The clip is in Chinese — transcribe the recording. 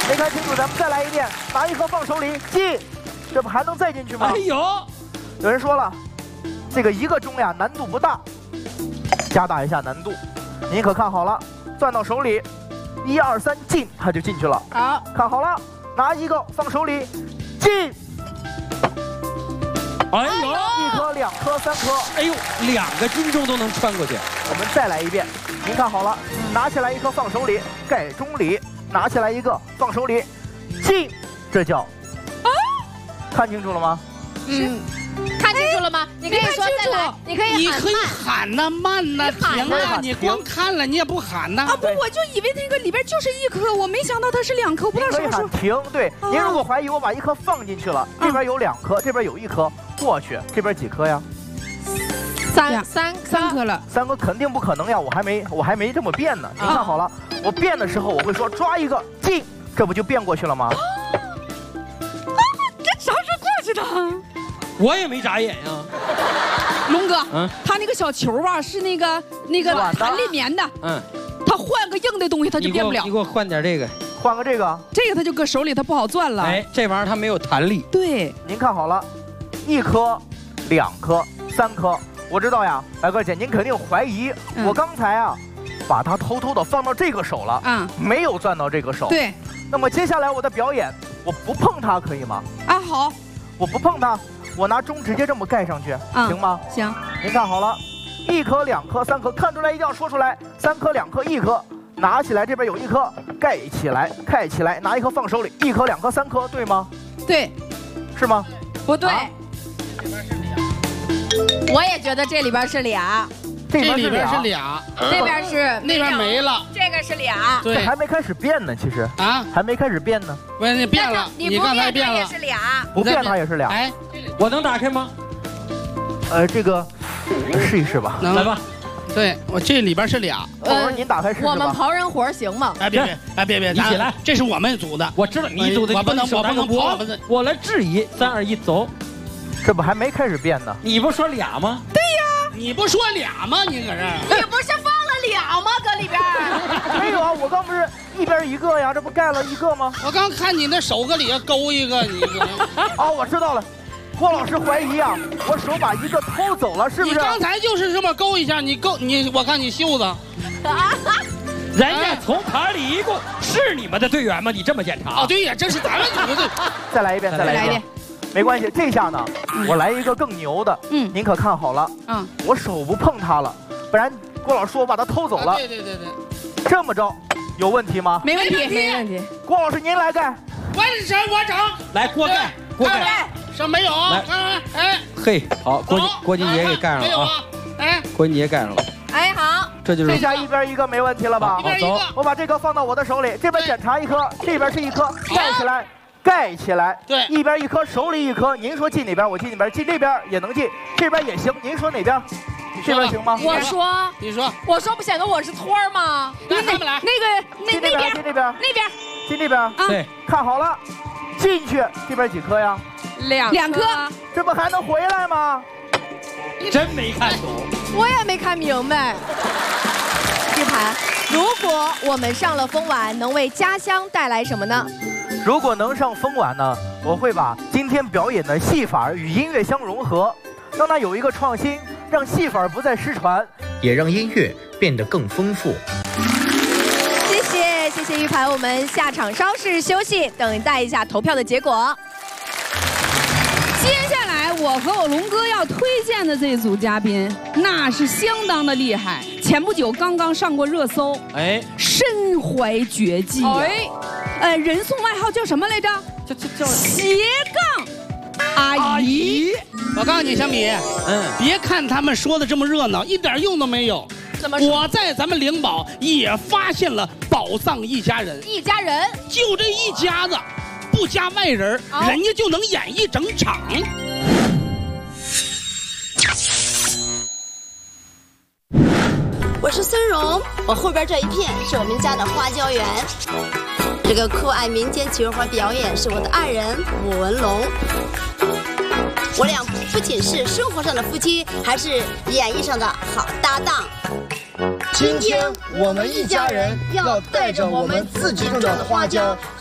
没看清楚，咱们再来一遍，拿一颗放手里，进，这不还能再进去吗？ 哎呦， 有人说了，这个1个钟呀难度不大，加大一下难度。您可看好了，攥到手里，1、2、3，进，它就进去了。 好， 看好了，拿一个放手里，进。 哎呦 ，1颗、2颗、3颗， 哎呦，2个斤重都能穿过去。 我们再来一遍，您看好了，拿起来一颗放手里，盖中里，拿起来一个放手里，进，这叫看清楚了吗？ 嗯，看清楚了吗？你可以说再来，你可以你可以喊慢。 喊呐，慢呐，停啊！你光看了，你也不喊呐。 啊不，我就以为那个里边就是1颗，我没想到它是2颗，我不知道可以什么时候喊。停，对。您如果怀疑我把1颗放进去了，这边有2颗，这边有1颗，过去，这边几颗呀 3 颗了。 ？3颗肯定不可能呀，我还没这么变呢。您看好了，我变的时候我会说抓一个进，这不就变过去了吗？ 这啥时候过去的？ 我也没眨眼呀。 龙哥， 嗯， 他那个小球啊是那个弹力棉的， 嗯， 他换个硬的东西他就变不了你。给我换点这个。 换个这个， 这个他就搁手里，他不好攥了。 哎，这玩意儿它没有弹力。 对， 您看好了，1颗、2颗、3颗，我知道呀，白哥姐，您肯定怀疑，我刚才啊，把它偷偷的放到这个手了，没有攥到这个手。 对。 那么接下来我的表演，我不碰它可以吗？ 啊，好。 我不碰它，我拿钟直接这么盖上去，行吗？ 行。 您看好了，1颗、2颗、3颗，看出来一定要说出来，3颗、2颗、1颗，拿起来这边有1颗，盖起来，盖起来，拿1颗放手里，1颗、2颗、3颗，对吗？ 对。 是吗？ 不对。 我也觉得这里边是俩， 这里边是俩， 那边是那边没了， 这个是俩， 对， 还没开始变呢，其实啊， 还没开始变呢。 不是你变了， 你刚才变了， 也是俩， 不变它也是俩。 哎， 我能打开吗？ 这个试一试吧， 能来吧。 对我这里边是俩， 我说您打开试试吧。 我们刨人活行吗？ 哎别， 一起来， 这是我们组的， 我知道你组的， 我不能跑， 我来质疑，3、2、1，走。 这不还没开始变呢？ 你不说俩吗？ 对呀， 你不说俩吗？你搁这儿， 你不是放了俩吗？搁里边没有啊，我刚不是一边1个呀，这不盖了1个吗？ 我刚看你那手搁里头勾一个，你哦，我知道了。郭老师怀疑啊，我手把1个偷走了，是不是？ 你刚才就是这么勾一下，我看你袖子。 人家从盘里一共是你们的队员吗？你这么检查？ 哦，对呀，这是咱们组的队。 再来一遍，再来一遍。没关系，这下呢，我来一个更牛的。您可看好了。我手不碰它了，不然郭老师说我把它偷走了。 对。 这么着，有问题吗？ 没问题，没问题。 郭老师您来盖。 我整。 来，锅盖，锅盖。 上没有？哎， 嘿，好，郭金杰给盖上了啊！ 哎， 郭金杰盖上了。 哎，好， 这就是这下1边1个没问题了吧？ 好，走。 我把这个放到我的手里，这边检查1颗，这边是1颗，盖起来，盖起来。 对 ，1边1颗，手里1颗。您说进哪边，我进哪边，进这边也能进，这边也行。您说哪边？这边行吗？ 我说， 你说， 我说不显得我是托儿吗？ 那他们来， 那边，进这边，进这边。 对， 看好了，进去，这边几颗呀 ？2颗， 这不还能回来吗？ 真没看懂， 我也没看明白。玉盘，如果我们上了风晚，能为家乡带来什么呢？ 如果能上风晚呢，我会把今天表演的戏法与音乐相融合，让它有一个创新，让戏法不再失传， 也让音乐变得更丰富。 谢谢玉盘，我们下场稍事休息，等待一下投票的结果。 接下来我和我龙哥要推荐的这组嘉宾，那是相当的厉害。前不久刚刚上过热搜， 哎， 身怀绝技哎，人送外号叫什么来着？ 叫斜杠阿姨。 我告诉你，小米，别看他们说的这么热闹，一点用都没有。 怎么说？ 我在咱们灵宝也发现了宝藏一家人， 一家人， 就这一家子。不加外人，人家就能演一整场。 我是孙荣，我后边这一片是我们家的花椒园。这个酷爱民间曲花表演是我的爱人武文龙。我俩不仅是生活上的夫妻，还是演艺上的好搭档。 今天我们一家人要带着我们自己种的花椒